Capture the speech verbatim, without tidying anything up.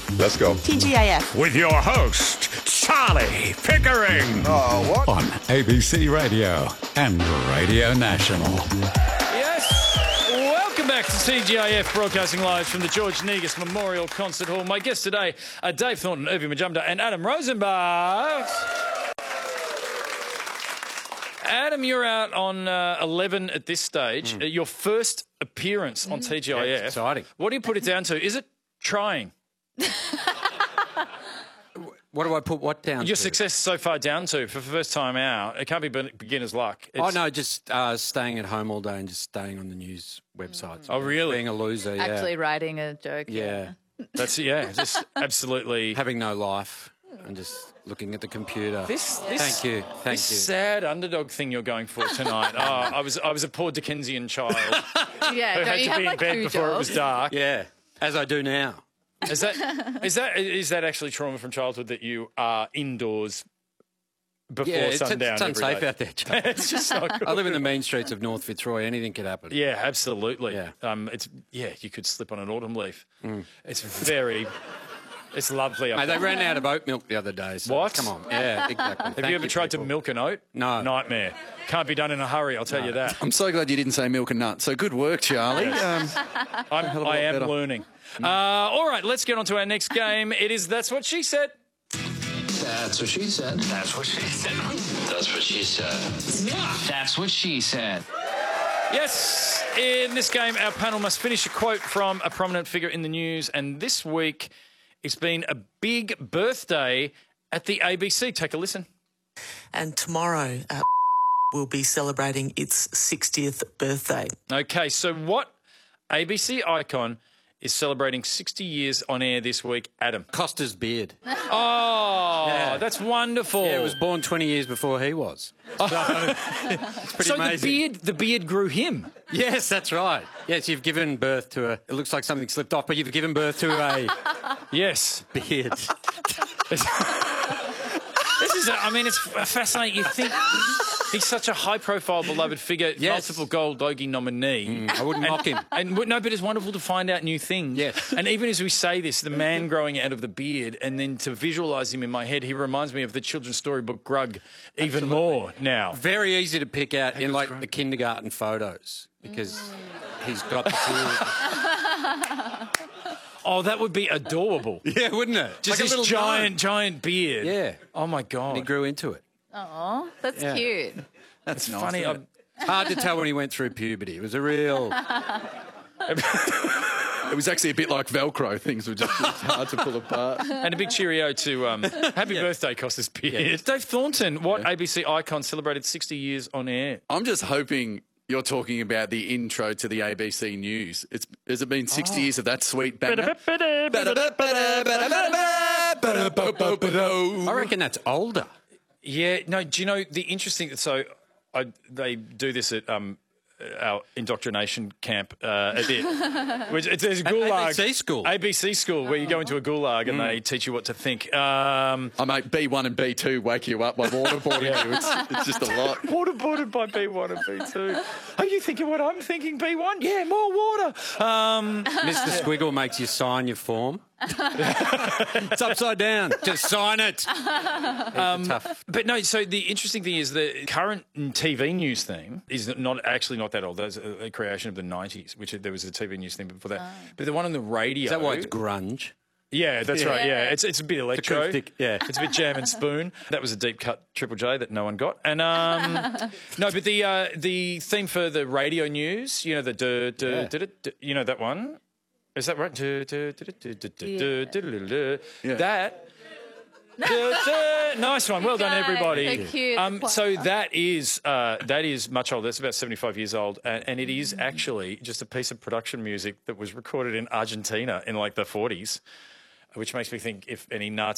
Let's go. T G I F. With your host, Charlie Pickering. Oh, what? On A B C Radio and Radio National. Yes, welcome back to T G I F, broadcasting live from the George Negus Memorial Concert Hall. My guests today are Dave Thornton, Irving Majumdar and Adam Rosenbach. Adam, you're out on uh, eleven at this stage. Mm. Uh, your first appearance on T G I F. Yeah, exciting. What do you put it down to? Is it trying? What do I put what down Your to? success so far down to for the first time out. It can't be beginner's luck. It's... Oh, no, just uh, staying at home all day and just staying on the news websites. Oh, really? Being a loser, yeah. Actually writing a joke. Yeah. That's, yeah, just absolutely... Having no life and just looking at the computer. This, this, Thank you, thank this you. sad underdog thing you're going for tonight. oh, I was I was a poor Dickensian child Yeah, who don't had you to have be in like bed two before it was jobs? dark. Yeah, as I do now. Is that is that is that actually trauma from childhood that you are indoors before Yeah, it's, sundown? it's unsafe every day? out there, Charlie. It's just not good. I live in the mean streets of North Fitzroy. Anything could happen. Yeah, absolutely. Yeah. Um, it's yeah, you could slip on an autumn leaf. Mm. It's very, it's lovely. Up Mate, they there. ran out of oat milk the other day. So What? Come on. Yeah, exactly. Have Thank you ever tried people. to milk an oat? No. Nightmare. Can't be done in a hurry. I'll tell No. you that. I'm so glad you didn't say milk and nut. So good work, Charlie. Um, I'm, lot I am better. learning. Uh, all right, let's get on to our next game. It is That's What She Said. That's what she said. That's what she said. That's what she said. That's what she said. Yes, in this game, our panel must finish a quote from a prominent figure in the news, and this week it's been a big birthday at the A B C. Take a listen. And tomorrow uh, we'll be celebrating its sixtieth birthday. Okay, so what A B C icon is celebrating sixty years on air this week? Adam. Costa's beard. Oh, Yeah. that's wonderful. Yeah, it was born twenty years before he was. So, it's pretty so amazing. the beard, the beard grew him. Yes, that's right. Yes, you've given birth to a... It looks like something slipped off, but you've given birth to a Yes. beard. This is, a, I mean, it's fascinating. You think he's such a high-profile, beloved figure, Yes. multiple Gold Logie nominee. Mm, I wouldn't mock him. And no, but it's wonderful to find out new things. Yes. And even as we say this, the man growing out of the beard, and then to visualise him in my head, he reminds me of the children's storybook Grug even Absolutely. more now. Very easy to pick out in, like, the kindergarten photos because he's got the beard. Oh, that would be adorable. Yeah, wouldn't it? Just Like a this little giant, gnome. giant beard. Yeah. Oh, my God. He grew into it. Aw, that's Yeah. cute. that's nice, Funny. isn't I'm- it? Hard to tell when he went through puberty. It was a real... It was actually a bit like Velcro. Things were just hard to pull apart. And a big cheerio to um, Happy Birthday, Costas Beard. Dave Thornton, what Yeah. A B C icon celebrated sixty years on air? I'm just hoping you're talking about the intro to the A B C News. It's has it been sixty years of that sweet banger? I reckon that's older. Yeah, no, do you know the interesting... So I, they do this at um, our indoctrination camp uh, at the... Which, it's, there's a gulag. A B C school. A B C school, where you go into a gulag and they teach you what to think. Um, I make B one and B two wake you up by waterboarding you. It's, it's just a lot. Waterboarded by B one and B two. Are you thinking what I'm thinking, B one? Yeah, more water. Um, Mister Squiggle makes you sign your form. It's upside down. Just sign it. Um, tough. But no, so the interesting thing is the current T V news theme is not actually not that old. That's a, a creation of the nineties, which there was a T V news theme before that. But the one on the radio... Is that why it's grunge? Yeah, that's Yeah. right. Yeah, it's it's a bit electro. acoustic, yeah. It's a bit jam and spoon. That was a deep cut Triple J that no one got. And um, no, but the uh, the theme for the radio news, you know, the duh, duh, Yeah. duh, duh, duh, you know that one. Is that right? Duh, duh, duh, duh, duh, duh, duh, duh, duh, duh. Yeah. That. Duh, duh. Nice one. Well done, Good. everybody. So cute. Um, so that is uh, that is much older. That's about seventy-five years old, and, and it is actually just a piece of production music that was recorded in Argentina in like the forties, which makes me think if any Nazi